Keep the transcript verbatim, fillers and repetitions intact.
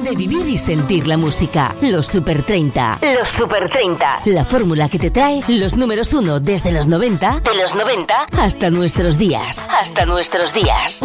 de vivir y sentir la música. Los Super treinta. Los Super treinta. La fórmula que te trae los números uno desde los noventa, de los noventa hasta nuestros días. Hasta nuestros días.